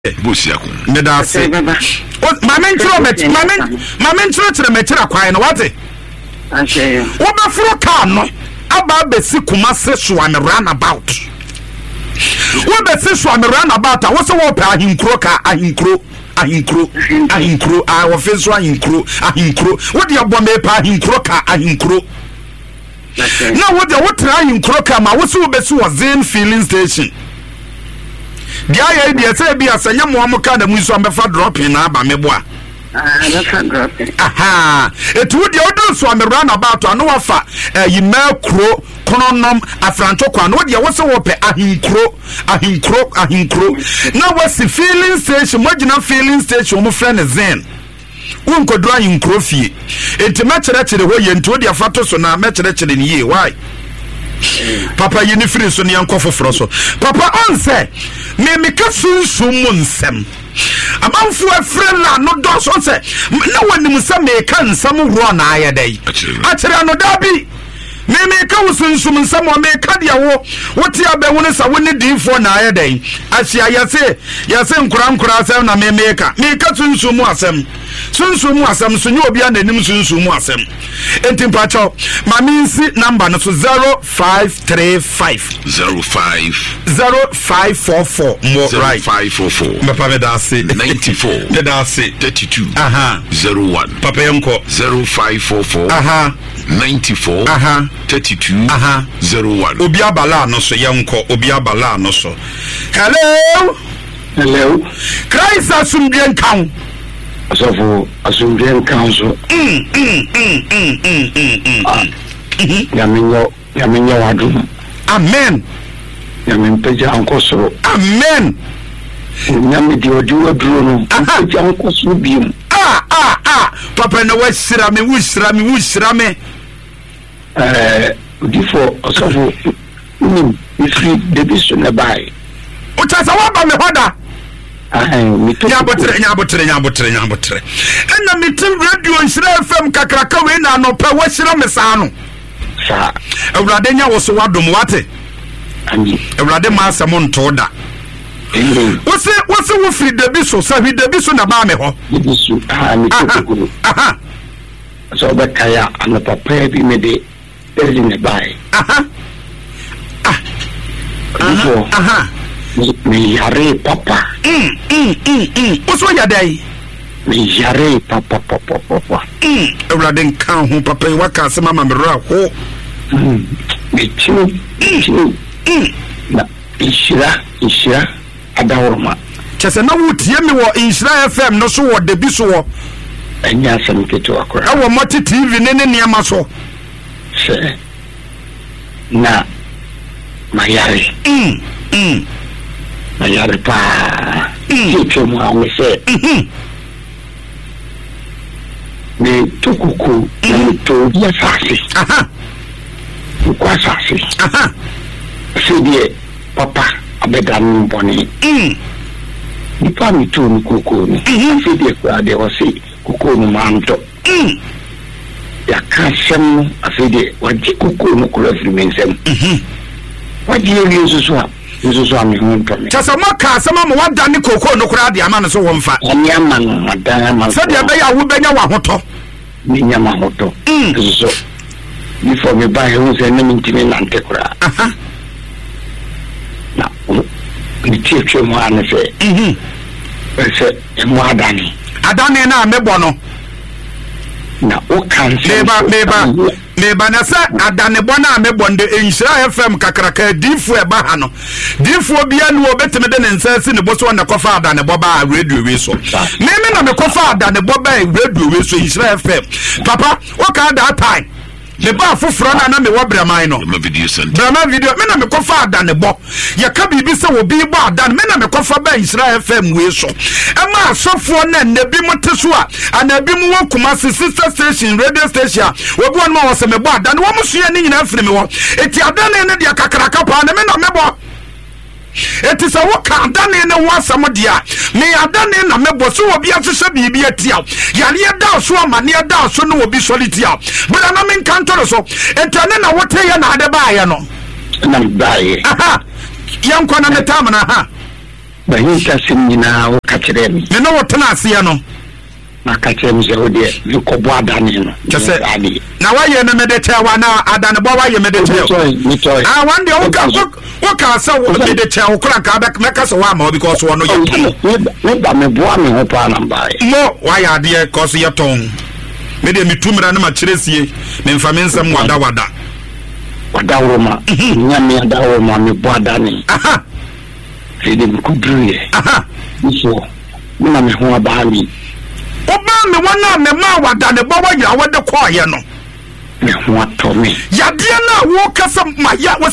Busiaku. Nedase. Mamentro metira kwai no wate. Ashe. Wobafuro car no aba besi Kumase Swami runabout. Wobesi Swami runabout wo se wo pa ahinkro ka ahinkro wo fe so ahinkro wo de abo me pa ahinkro ka ahinkro. Na wo de wo tra ahinkro ka ma wo se wo besi wo Zen filling station. Dia ya dia say bia sanya mo amuka da muso ambefa dropping na aba meboa. Aha, etu dia odo so amera na about anu wafa yima kro kononom afranto kwa no dia wo se wo pe ahinkro na wasi filling station magina filling station mo friend Zen wonko dro ahinkro fie enti ma kire ho ye ntu dia fato so na ma kire ni ye why Papa yini free so ne yankofo fro so papa on say me ka sunsun mu nsem amanfo afre la no do so say na wanim se me ka nsam ro na ayedai akire no dabi me ka sunsun nsem o me ka dia wo ti abewune sa woni dinfo na ayedai asia yase nkura asem na me ka sunsun mu asem sunyo obi ananim sunsun mu asem entimpa cho maminsi number no so 0544 more right 0544 papa bedase 94 bedase 32 01 papa yanko 0544 94 32 01 obi abala no so yanko obi abala no so hello Christ asumdien kan Asofo asumdien kan so Yamenyo wadu. Amen. Yamenpeja ankosoro. Amen. Nyamedi odiwa duro no. Peja ankosoro biom. Papa na washira me. Odifo asofo ifri debiso na bai. Utasa waba me hoda. Nyabotre. Ena mitim radio Nshira FM kakraka we na anopa washira me saano. Sa Ewrade nya wo so wadom wate. Ani. Ewrade ma asem nto da. Wose wo free debiso sa hwi debiso na ba me ho. Debiso mi kokuru. So ba kaya ana papa bi me de na bai. Me yare papa. What's what you day? Me yare papa. Ewrade kan ho papa waka se mama me ra ho. Me chiu. Na ishira adawroma. Chese na wutie me wo Nshira FM no so wo debiso wo. Anya asem keto akora. Awo moti TV ne niam so. Se. Na mayare. Mayare pa. Kicho mu amese. Me tukuku me to ya sasi. Kwa sasi. Sidi papa abedan boni. Nipa mi tu ni kuku ni. Sidi kwa de wasi kuku no manto. Ya kasem afide waji kuku no kula frimensem. Waji yesu so ami hunto me. Chasa maka asema mo wada ni koko no kura de ama no so womfa. Anyama no madama. Se de be ya wo benya wa hoto. Ni nyama hoto. So before me buy who say na mintime nante kura. Na ni tietwe mo ane se. Se mo adani na mebo no. Na o kanse. Meba na sa adane bona mebo nde Nshira FM kakraka difu e ba ha no. Difu obia no obeteme de nsasi ne boso na kofa adane boba radio we so. Meme na me kofa adane boba radio we so Nshira FM. Papa, o ka that time. Me ba foforo na me wo braman no. My video sent. Braman video me na me kofa adane bo. Ya ka bibi se wo bi bo adane me na me kofa ba Nshira FM we so. Ema asofo na nabi moteso a anabi mu won Kumasi sister station radio station. Wo bo no wo se me bo adane wo musua ni nyina afiri me wo. Eti adane ne dia kakraka pa na me na me bo. Eti sa wo ka adane ne wo asam dia. Me adane na me bo so wo bia hwehwe bibi atia. Yale da so amane da so no wo bi solitia. Bra na men kantoro so. Etane na wo te ya na ade ba ya no. Na ba ye. Yankwa na metam na ha. bahinta simnyina o kachirem me no wotena ase no na kachirem je ode nkobo adane no kese na waye na medete wa na adane bo waye medete one day woka sa medete wo kura ka meka so wa ma because wo no ye me ba me boa me ho pa namba no waye ade cause ye ton me de mitumira na ma kiresie me mfa me nsam wada Roma nyame Roma me boa adane aha fide mkudruye aha so muna me ho abali oba me wana me ma wada ne bo wa ya wada kwa ye no me ho atomi ya de na wo kasa ma ya